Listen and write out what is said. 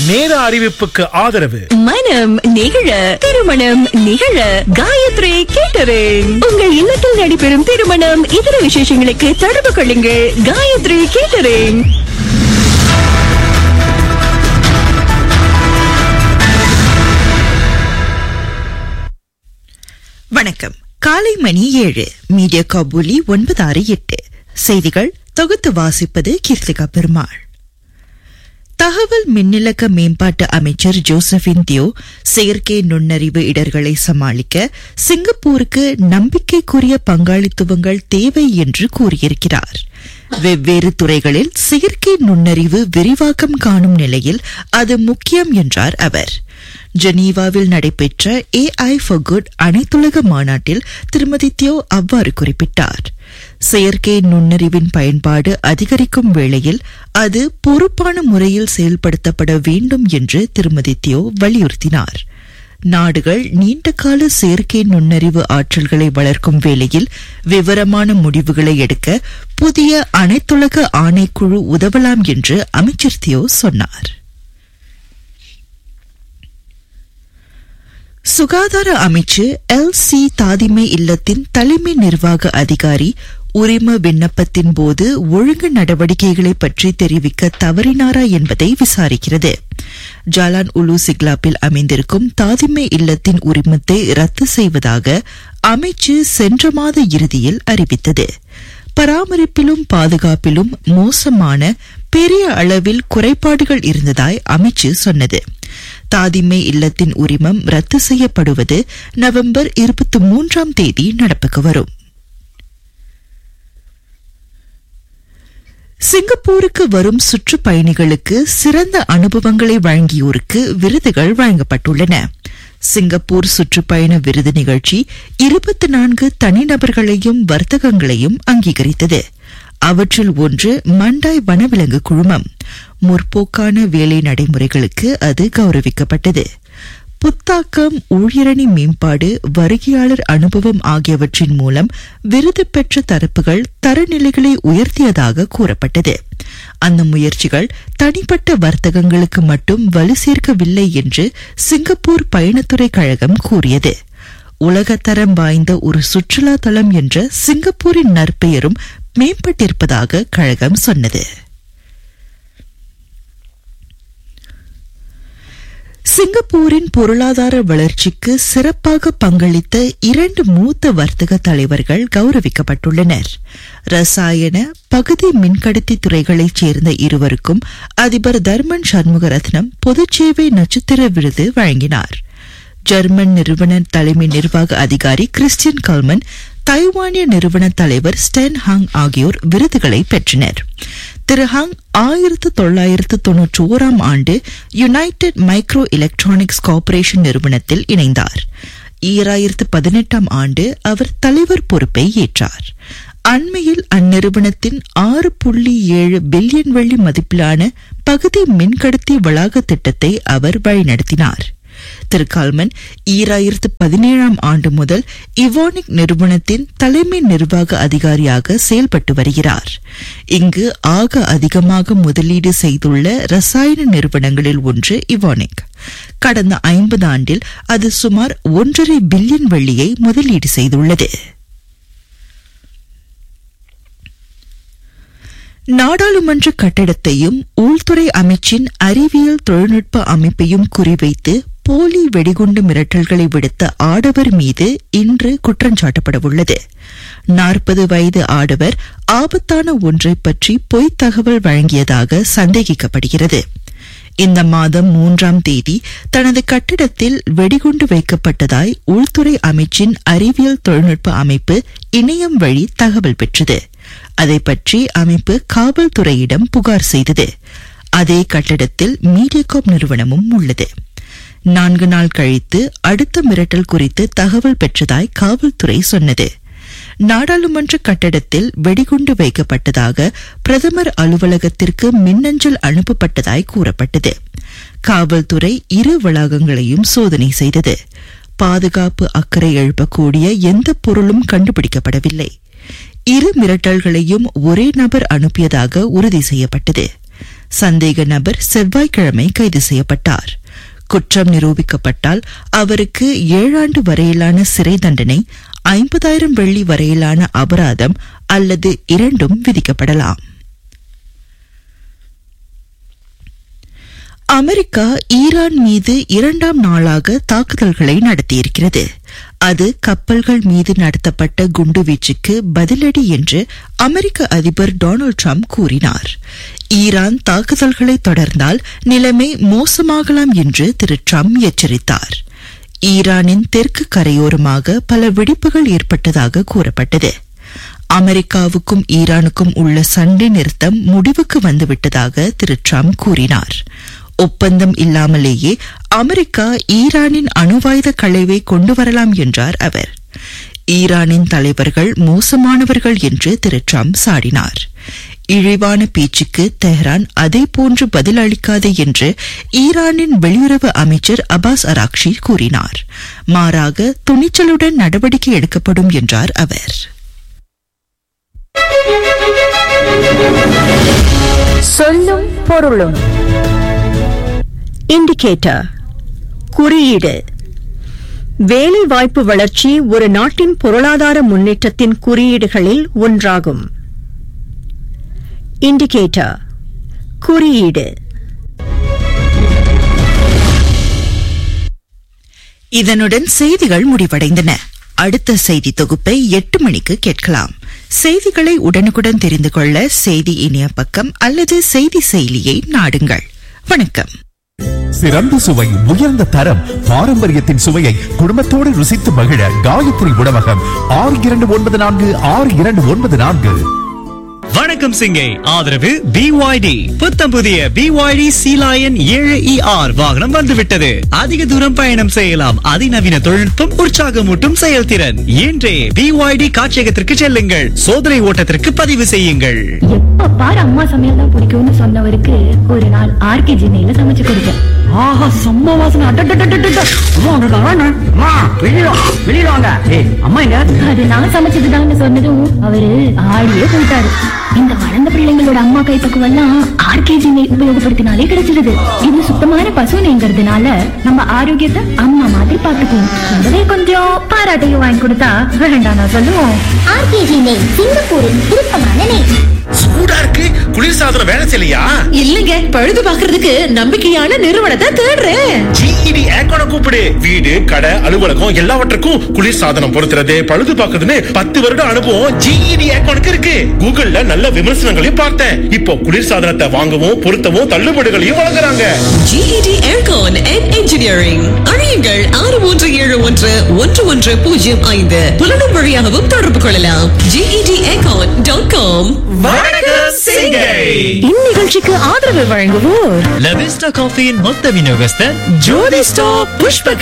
நேர அறிவிப்புக்கு ஆதரவு மனம் நிகழ திருமணம் நிகழ காயத்ரி கேட்டரிங். உங்கள் இல்லத்தில் நடைபெறும் திருமணம் இதர விசேஷங்களுக்கு தொடர்பு கொள்ளுங்கள். காயத்ரி கேட்டரிங். வணக்கம். காலை மணி 7. மீடியா காபூலி 968. செய்திகள் தொகுத்து வாசிப்பது கீர்த்திகா பெருமாள். தகவல் மின்னிலக்க மேம்பாட்டு அமைச்சர் ஜோசபின் தியோ செயற்கை நுண்ணறிவு இடர்களை சமாளிக்க சிங்கப்பூருக்கு நம்பிக்கைக்குரிய பங்காளித்துவங்கள் தேவை என்று கூறியிருக்கிறார். வெவ்வேறு துறைகளில் செயற்கை நுண்ணறிவு விரிவாக்கம் காணும் நிலையில் அது முக்கியம் என்றார் அவர். ஜெனீவாவில் நடைபெற்ற AI for Good அனைத்துலக மாநாட்டில் திருமதி தியோ அவ்வாறு குறிப்பிட்டார். செயற்கை நுண்ணறிவின் பயன்பாடு அதிகரிக்கும் வேளையில் அது பொறுப்பான முறையில் செயல்படுத்தப்பட வேண்டும் என்று திருமதி தியோ வலியுறுத்தினார். நாடுகள் நீண்டகால செயற்கை நுண்ணறிவு ஆற்றல்களை வளர்க்கும் வேளையில் விவரமான முடிவுகளை எடுக்க புதிய அனைத்துலக ஆணைக்குழு உதவலாம் என்று அமைச்சர் தியோ சொன்னார். சுகாதார அமைச்சு LC தாதிமை இல்லத்தின் தலைமை நிர்வாக அதிகாரி உரிம விண்ணப்பத்தின் போது ஒழுங்கு நடவடிக்கைகளை பற்றி தெரிவிக்க தவறினாரா என்பதை விசாரிக்கிறது. ஜாலான் உலு சிக்லாப்பில் அமைந்திருக்கும் தாதிமை இல்லத்தின் உரிமத்தை ரத்து செய்வதாக அமைச்சு சென்ற மாத இறுதியில் அறிவித்தது. பராமரிப்பிலும் பாதுகாப்பிலும் மோசமான பெரிய அளவில் குறைபாடுகள் இருந்ததாய் அமைச்சு சொன்னது. தாதிமை இல்லத்தின் உரிமம் ரத்து செய்யப்படுவது நவம்பர் 23 நடப்புக்கு வரும். சிங்கப்பூருக்கு வரும் சுற்றுப்பயணிகளுக்கு சிறந்த அனுபவங்களை வழங்கியோருக்கு விருதுகள் வழங்கப்பட்டுள்ளன. சிங்கப்பூர் சுற்றுப்பயண விருது நிகழ்ச்சி 24 தனிநபர்களையும் வர்த்தகங்களையும் அங்கீகரித்தது. அவற்றில் ஒன்று மண்டாய் வனவிலங்கு குழுமம். முற்போக்கான வேலை நடைமுறைகளுக்கு அது கௌரவிக்கப்பட்டது. புத்தாக்கம், ஊழியரணி மேம்பாடு, வருகையாளர் அனுபவம் ஆகியவற்றின் மூலம் விருது பெற்ற தரப்புகள் தரநிலைகளை உயர்த்தியதாக கூறப்பட்டது. அந்த முயற்சிகள் தனிப்பட்ட வர்த்தகங்களுக்கு மட்டும் வலு சேர்க்கவில்லை என்று சிங்கப்பூர் பயணத்துறை கழகம் கூறியது. உலகத்தரம் வாய்ந்த ஒரு சுற்றுலா தலம் என்ற சிங்கப்பூரின் நற்பெயரும் மேம்பட்டிருப்பதாக கழகம் சொன்னது. சிங்கப்பூரின் பொருளாதார வளர்ச்சிக்கு சிறப்பாக பங்களித்த 2 மூத்த வர்த்தக தலைவர்கள் கௌரவிக்கப்பட்டுள்ளனர். ரசாயன பகுதி மின்கடத்தி துறைகளைச் சேர்ந்த இருவருக்கும் அதிபர் தர்மன் சண்முகரத்னம் பொதுச்சேவை நட்சத்திர விருது வழங்கினார். ஜெர்மன் நிறுவன தலைமை நிர்வாக அதிகாரி கிறிஸ்டியன் கல்மன், தைவானிய நிறுவன தலைவர் ஸ்டென் ஹாங் ஆகியோர் விருதுகளை பெற்றனர். திரு ஹாங் 1991 ஆண்டு யுனைடெட் மைக்ரோ எலக்ட்ரானிக்ஸ் கார்ப்பரேஷன் நிறுவனத்தில் இணைந்தார். 2018 ஆண்டு அவர் தலைவர் பொறுப்பை ஏற்றார். அண்மையில் அந்நிறுவனத்தின் 6.7 பில்லியன் வெள்ளி மதிப்பிலான பகுதி மின்கடத்தி வளாக திட்டத்தை அவர் வழிநடத்தினார். திரு கால்மன் 2017 ஆண்டு முதல் இவானிக் நிறுவனத்தின் தலைமை நிர்வாக அதிகாரியாக செயல்பட்டு வருகிறார். இங்கு ஆக அதிகமாக முதலீடு செய்துள்ள ரசாயன நிறுவனங்களில் ஒன்று இவானிக். கடந்த 50 ஆண்டில் அது சுமார் 1.5 பில்லியன் வெள்ளியை முதலீடு செய்துள்ளது. நாடாளுமன்ற கட்டடத்தையும் உள்துறை அமைச்சின் அறிவியல் தொழில்நுட்ப அமைப்பையும் குறிவைத்து போலி வெடிகுண்டு மிரட்டல்களை விடுத்த ஆடவர் மீது இன்று குற்றஞ்சாட்டப்படவுள்ளது. 40 வயது ஆடவர் ஆபத்தான ஒன்றை பற்றி பொய்த் தகவல் வழங்கியதாக சந்தேகிக்கப்படுகிறது. இந்த மாதம் 3 தனது கட்டிடத்தில் வெடிகுண்டு வைக்கப்பட்டதாய் உள்துறை அமைச்சின் அறிவியல் தொழில்நுட்ப அமைப்பு இணையம் வழி தகவல் பெற்றது. அதை பற்றி அமைப்பு காவல்துறையிடம் புகார் செய்தது. அதே கட்டடத்தில் மீடியாகாப் நிறுவனமும் உள்ளது. 4 நாள் கழித்து அடுத்த மிரட்டல் குறித்து தகவல் பெற்றதாய் காவல்துறை சொன்னது. நாடாளுமன்ற கட்டடத்தில் வெடிகுண்டு வைக்கப்பட்டதாக பிரதமர் அலுவலகத்திற்கு மின்னஞ்சல் அனுப்பப்பட்டதாய் கூறப்பட்டது. காவல்துறை 2 வளாகங்களையும் சோதனை செய்தது. பாதுகாப்பு அக்கறை எழுப்பக்கூடிய எந்த பொருளும் கண்டுபிடிக்கப்படவில்லை. 2 மிரட்டல்களையும் ஒரே நபர் அனுப்பியதாக உறுதி செய்யப்பட்டது. சந்தேக நபர் செவ்வாய்க்கிழமை கைது செய்யப்பட்டார். குற்றம் நிரூபிக்கப்பட்டால் அவருக்கு 7 ஆண்டு வரையிலான சிறை தண்டனை, 50,000 வெள்ளி வரையிலான அபராதம் அல்லது இரண்டும் விதிக்கப்படலாம். அமெரிக்கா ஈரான் மீது 2ஆம் நாளாக தாக்குதல்களை நடத்தியிருக்கிறது. அது கப்பல்கள் மீது நடத்தப்பட்ட குண்டுவீச்சுக்கு பதிலடி என்று அமெரிக்க அதிபர் டொனால்ட் ட்ரம்ப் கூறினார். ஈரான் தாக்குதல்களை தொடர்ந்தால் நிலைமை மோசமாகலாம் என்று திரு ட்ரம்ப் எச்சரித்தார். ஈரானின் தெற்கு கரையோரமாக பல வெடிப்புகள் ஏற்பட்டதாக கூறப்பட்டது. அமெரிக்காவுக்கும் ஈரானுக்கும் உள்ள சண்டை நிறுத்தம் முடிவுக்கு வந்துவிட்டதாக திரு ட்ரம்ப் கூறினார். ஒப்பந்தம் இல்லாமலேயே அமெரிக்கா ஈரானின் அணுவாயுத களைவை கொண்டு வரலாம் என்றார் அவர். ஈரானின் தலைவர்கள் மோசமானவர்கள் என்று திரு ட்ரம்ப் சாடினார். இழிவான பேச்சுக்கு தெஹ்ரான் அதேபோன்று பதில் அளிக்காது என்று ஈரானின் வெளியுறவு அமைச்சர் அப்பாஸ் அராக்ஷி கூறினார். மாறாக துணிச்சலுடன் நடவடிக்கை எடுக்கப்படும் என்றார் அவர். சொல்லும் பொருளும். இண்டிகேட்டர் குறியீடு. வேலை வாய்ப்பு வளர்ச்சி ஒரு நாட்டின் பொருளாதார முன்னேற்றத்தின் குறியீடுகளில் ஒன்றாகும். இண்டிகேட்டர் குறியீடு. இதனுடன் செய்திகள் முடிவடைந்தன. அடுத்த செய்தி தொகுப்பை 8 மணிக்கு கேட்கலாம். செய்திகளை உடனுக்குடன் தெரிந்து கொள்ள செய்தி இணைய பக்கம் அல்லது செய்தி செயலியை நாடுங்கள். வணக்கம். சிறந்த சுவை, உயர்ந்த தரம், பாரம்பரியத்தின் சுவையை குடும்பத்தோடு ருசித்து மகிழ காயத்ரி உணவகம் 62946294. வணக்கம் சிங்கை. ஆதரவு BYD. புத்தம் புதிய BYD Sea-Lion 7ER வாகனம் வந்துவிட்டது. அதிக தூரம் பயணம் செய்யலாம். அதிநவீன தொழில்நுட்பம், உற்சாகமூட்டும் செயல்திறன். இன்றே BYD காட்சியகத்திற்கு செல்லுங்கள். சோதனை ஓட்டத்திற்கு பதிவு செய்யுங்கள். எப்ப பாரு அம்மா சமையல் தான் பிடிக்கும்னு சொன்னவருக்கு ஒரு நாள் RK ஜெனியில சமைச்சு கொடுத்தேன். ஆஹா, செம்ம வாசனை. அது நான் சமைச்சதுதான் சொன்னதும் அவரு ஆடியே போயிட்டாரு. இந்த வளர்ந்த பிள்ளைங்களோட அம்மா கைப்பக்குவம் எல்லாம் RK ஜெனி உபயோகப்படுத்தினாலே கிடைச்சிருது. இது சுத்தமான பசு நெய்ங்கிறதுனால நம்ம ஆரோக்கியத்தை அம்மா மாதிரி பாத்துக்குவோம். கூடவே கொஞ்சம் பாராட்டையும் வாங்கி கொடுத்தா வேண்டாம் நான் சொல்லுவோம். RK ஜெனி சிங்கப்பூரின் விருப்பமான நெய். சூடா இருக்கு. குளிர்சாதனம் வேலை செய்யலையா? இல்லங்க, பழுது பாக்குறதுக்கு நம்பிக்கையான நிறுவனத்தை தேடுறேன். GED ஏர்கானை கூப்பிடு. வீடு, கடை, அலுவலகம் எல்லாவற்றுக்கும் குளிர்சாதனம் பொருத்துறது, பழுது பாக்குறதுன்னு 10 வருட அனுபவம் GED ஏர்கானுக்கு இருக்கு. கூகுள்ல நல்ல விமர்சனங்களையும் பார்த்தேன். இப்போ குளிர்சாதனத்தை வாங்கவும் பொருத்தவும் தள்ளுபடிகளையும் வழங்குறாங்க. GED Aircon and Engineering. அழையுங்கள் 63111105. புலனும் வழியாகவும் தொடர்பு கொள்ளலாம். GEDAircon.com. வணக்கம் சிங்கை. இந்நிகழ்ச்சிக்கு ஆதரவு வழங்குவோர் லவிஸ்டா காஃபியின் மொத்த விநியோகஸ்தர் ஜோதி ஸ்டாப் புஷ்ப